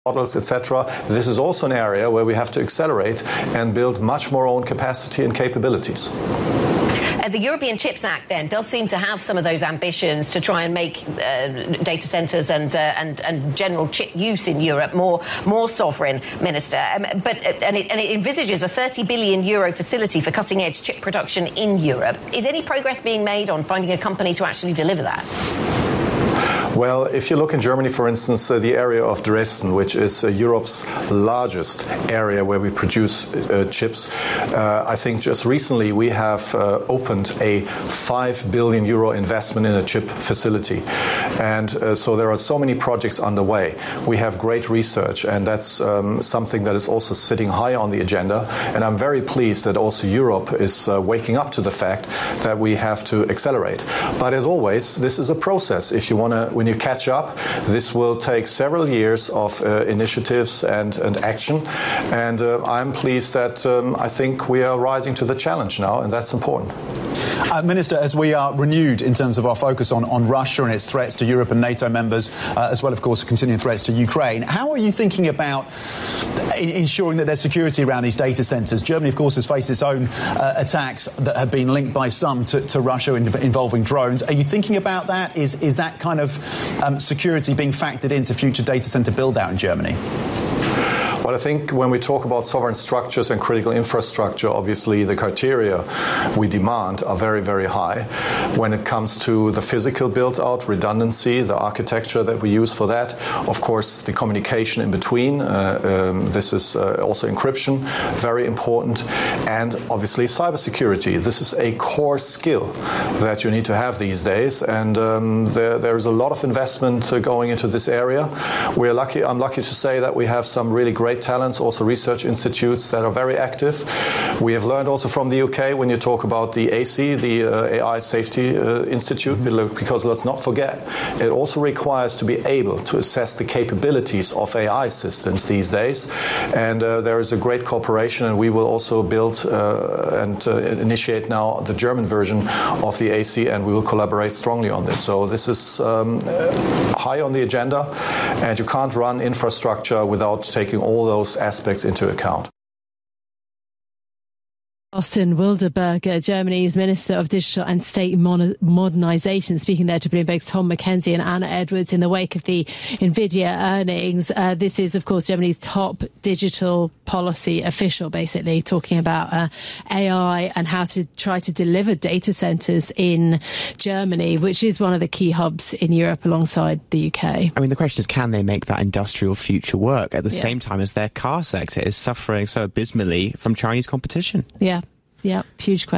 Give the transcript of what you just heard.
models, etc. This is also an area where we have to accelerate and build much more own capacity and capabilities. The European Chips Act then does seem to have some of those ambitions to try and make data centres and general chip use in Europe more sovereign, Minister. But it envisages a €30 billion facility for cutting-edge chip production in Europe. Is any progress being made on finding a company to actually deliver that? Well, if you look in Germany, for instance, the area of Dresden, which is Europe's largest area where we produce chips, I think just recently we have opened a €5 billion investment in a chip facility. And so there are so many projects underway. We have great research, and that's something that is also sitting high on the agenda. And I'm very pleased that also Europe is waking up to the fact that we have to accelerate. But as always, this is a process. When you catch up, this will take several years of initiatives and action. And I'm pleased that I think we are rising to the challenge now, and that's important. Minister, as we are renewed in terms of our focus on Russia and its threats to Europe and NATO members, as well, of course, continuing threats to Ukraine, how are you thinking about ensuring that there's security around these data centres? Germany, of course, has faced its own attacks that have been linked by some to Russia involving drones. Are you thinking about that? Is that kind of security being factored into future data centre build-out in Germany? Well, I think when we talk about sovereign structures and critical infrastructure, obviously the criteria we demand are very, very high. When it comes to the physical build-out, redundancy, the architecture that we use for that, of course, the communication in between, this is also encryption, very important, and obviously cybersecurity. This is a core skill that you need to have these days, and there is a lot of investment going into this area. I'm lucky to say that we have some really great talents, also research institutes that are very active. We have learned also from the UK when you talk about the AC, the AI Safety Institute, because let's not forget, it also requires to be able to assess the capabilities of AI systems these days. And there is a great cooperation, and we will also build and initiate now the German version of the AC, and we will collaborate strongly on this. So this is high on the agenda, and you can't run infrastructure without taking all those aspects into account. Carsten Wilderberger, Germany's Minister of Digital and State Modernisation, speaking there to Bloomberg's Tom McKenzie and Anna Edwards in the wake of the NVIDIA earnings. This is, of course, Germany's top digital policy official, basically talking about AI and how to try to deliver data centres in Germany, which is one of the key hubs in Europe alongside the UK. I mean, the question is, can they make that industrial future work at the same time as their car sector is suffering so abysmally from Chinese competition? Yeah, huge question.